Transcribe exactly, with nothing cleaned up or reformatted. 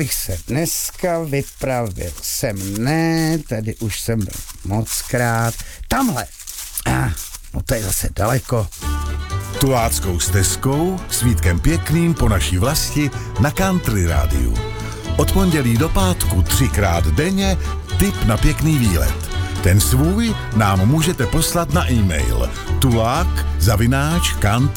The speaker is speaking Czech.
bych se dneska vypravil sem, ne, tady už jsem byl mockrát, tamhle, ah, no to je zase daleko. Tuláckou stezkou s Vítkem Pěkným po naší vlasti na Country rádiu. Od pondělí do pátku třikrát denně tip na pěkný výlet. Ten svůj nám můžete poslat na e-mail tulák zavináč country